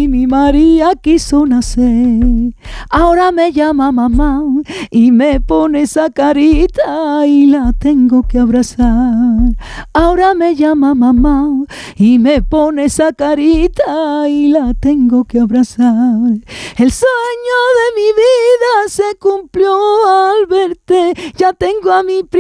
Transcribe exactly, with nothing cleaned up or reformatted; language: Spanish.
mí mi María quiso nacer. Ahora me llama mamá y me pone esa carita y la tengo que abrazar. Ahora me llama mamá y me pone esa carita y la tengo que abrazar. El sueño de mi vida se cumplió al verte. Ya tengo a mi